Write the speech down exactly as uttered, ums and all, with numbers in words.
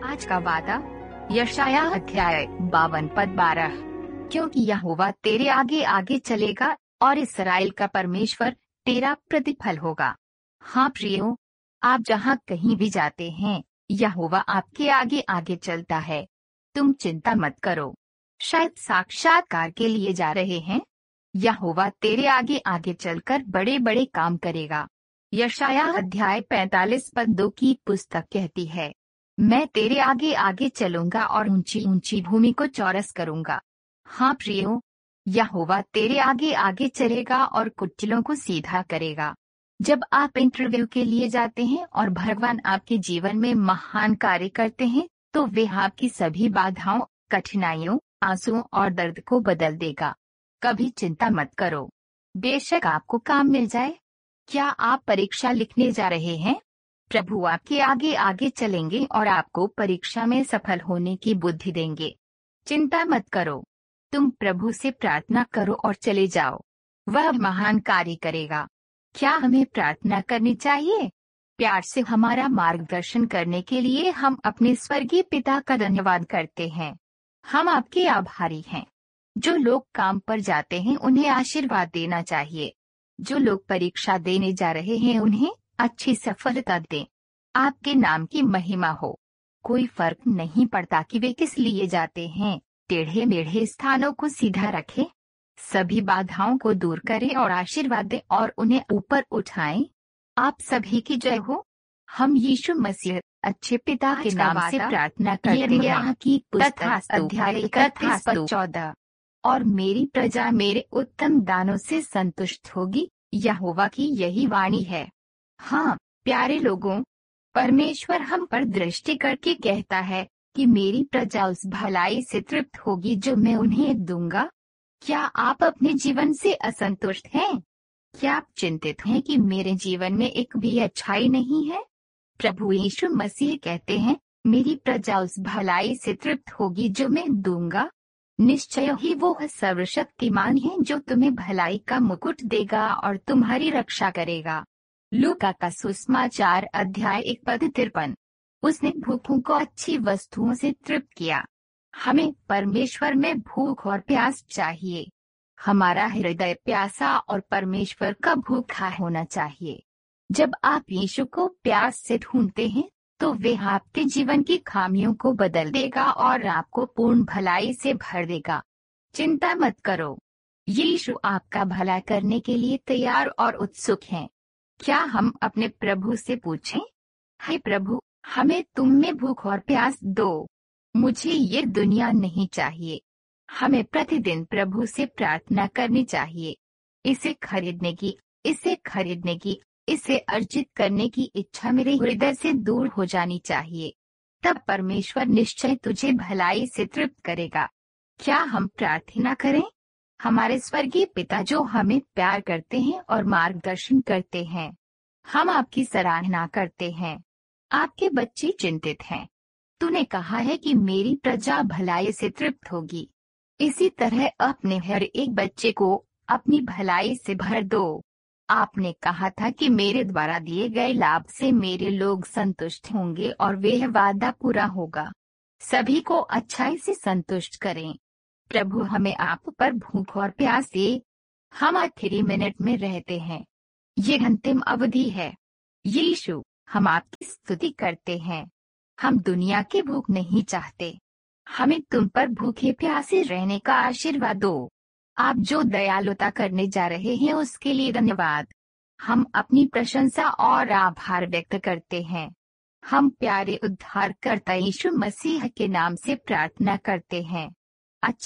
आज का वादा यशायाह अध्याय बावन पद बारह। क्योंकि यहोवा तेरे आगे आगे चलेगा और इस्राएल का परमेश्वर तेरा प्रतिफल होगा। हाँ प्रियो, आप जहाँ कहीं भी जाते हैं यहोवा आपके आगे आगे चलता है। तुम चिंता मत करो। शायद साक्षात्कार के लिए जा रहे हैं, यहोवा तेरे आगे आगे चलकर बड़े बड़े काम करेगा। यशायाह अध्याय पैंतालीस पद दो की पुस्तक कहती है, मैं तेरे आगे आगे चलूंगा और ऊंची ऊंची भूमि को चौरस करूंगा। हाँ प्रियो, यहोवा तेरे आगे आगे चलेगा और कुटिलों को सीधा करेगा। जब आप इंटरव्यू के लिए जाते हैं और भगवान आपके जीवन में महान कार्य करते हैं, तो वे आपकी सभी बाधाओं, कठिनाइयों, आंसुओं और दर्द को बदल देगा। कभी चिंता मत करो। बेशक आपको काम मिल जाए। क्या आप परीक्षा लिखने जा रहे हैं? प्रभु आपके आगे आगे चलेंगे और आपको परीक्षा में सफल होने की बुद्धि देंगे। चिंता मत करो। तुम प्रभु से प्रार्थना करो और चले जाओ। वह महान कार्य करेगा। क्या हमें प्रार्थना करनी चाहिए? प्यार से हमारा मार्गदर्शन करने के लिए हम अपने स्वर्गीय पिता का धन्यवाद करते हैं। हम आपके आभारी हैं। जो लोग काम पर जाते हैं उन्हें आशीर्वाद देना चाहिए। जो लोग परीक्षा देने जा रहे हैं उन्हें अच्छी सफलता दें। आपके नाम की महिमा हो। कोई फर्क नहीं पड़ता कि वे किस लिए जाते हैं। टेढ़े मेढ़े स्थानों को सीधा रखें। सभी बाधाओं को दूर करें और आशीर्वाद दें और उन्हें ऊपर उठाएं। आप सभी की जय हो। हम यीशु मसीह अच्छे पिता के नाम से प्रार्थना करते हैं कि पुस्तक अध्याय इकतीस पद चौदह। और मेरी प्रजा मेरे उत्तम दानों से संतुष्ट होगी। यहोवा की यही वाणी है। हाँ प्यारे लोगों, परमेश्वर हम पर दृष्टि करके कहता है कि मेरी प्रजा उस भलाई से तृप्त होगी जो मैं उन्हें दूंगा। क्या आप अपने जीवन से असंतुष्ट हैं? क्या आप चिंतित हैं कि मेरे जीवन में एक भी अच्छाई नहीं है? प्रभु यीशु मसीह कहते हैं, मेरी प्रजा उस भलाई से तृप्त होगी जो मैं दूंगा। निश्चय ही वो सर्वशक्तिमान है जो तुम्हें भलाई का मुकुट देगा और तुम्हारी रक्षा करेगा। लूका का सुसमाचार अध्याय एक पद तिरपन। उसने भूखों को अच्छी वस्तुओं से तृप्त किया। हमें परमेश्वर में भूख और प्यास चाहिए। हमारा हृदय प्यासा और परमेश्वर का भूखा होना चाहिए। जब आप यीशु को प्यास से ढूंढते हैं तो वे आपके जीवन की खामियों को बदल देगा और आपको पूर्ण भलाई से भर देगा। चिंता मत करो। यीशु आपका भला करने के लिए तैयार और उत्सुक हैं। क्या हम अपने प्रभु से पूछें, हे प्रभु, हमें तुम में भूख और प्यास दो। मुझे ये दुनिया नहीं चाहिए। हमें प्रतिदिन प्रभु से प्रार्थना करनी चाहिए। इसे खरीदने की, इसे खरीदने की, इसे अर्जित करने की इच्छा मेरे हृदय से दूर हो जानी चाहिए। तब परमेश्वर निश्चय तुझे भलाई से तृप्त करेगा। क्या हम प्रार्थना करें? हमारे स्वर्गीय पिता जो हमें प्यार करते हैं और मार्गदर्शन करते हैं, हम आपकी सराहना करते हैं। आपके बच्चे चिंतित हैं। तूने कहा है कि मेरी प्रजा भलाई से तृप्त होगी। इसी तरह अपने हर एक बच्चे को अपनी भलाई से भर दो। आपने कहा था कि मेरे द्वारा दिए गए लाभ से मेरे लोग संतुष्ट होंगे और वह वादा पूरा होगा। सभी को अच्छाई से संतुष्ट करें। प्रभु हमें आप पर भूख और प्यास दे। हम आखिरी मिनट में रहते हैं। ये अंतिम अवधि है। यीशु, हम आपकी स्तुति करते हैं। हम दुनिया की भूख नहीं चाहते। हमें तुम पर भूखे प्यासे रहने का आशीर्वाद दो। आप जो दयालुता करने जा रहे हैं उसके लिए धन्यवाद। हम अपनी प्रशंसा और आभार व्यक्त करते हैं। हम प्यारे उद्धारकर्ता यीशु मसीह के नाम से प्रार्थना करते हैं।